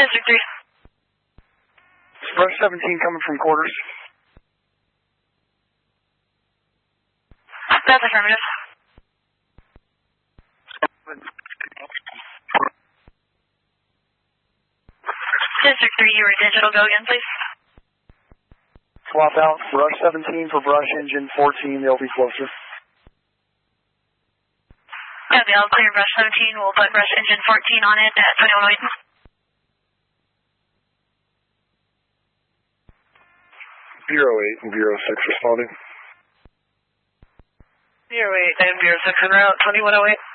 District 3. Brush 17 coming from quarters. That's affirmative. District 3, you were digital. Go again, please. Swap out. Brush 17 for brush engine 14. They'll be closer. Okay, I'll clear brush 17. We'll put brush engine 14 on it at 2108. Bureau 8 and Bureau 6 responding. Bureau 8 and Bureau 6 en route, 2108.